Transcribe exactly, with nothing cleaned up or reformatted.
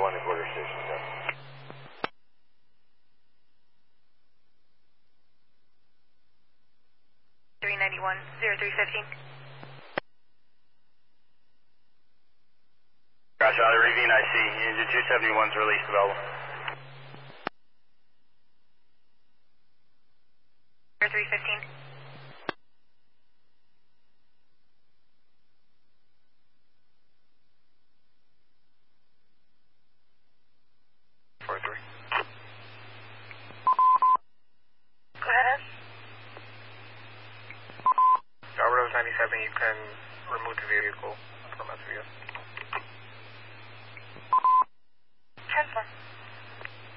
ninety-one to quarter station, go. three ninety-one, zero three fifteen. Roger, the Ravine I C, engine two seventy-one's released available. zero three fifteen. four three. Go ahead. Alvarez ninety-seven, you can remove the vehicle from S V S.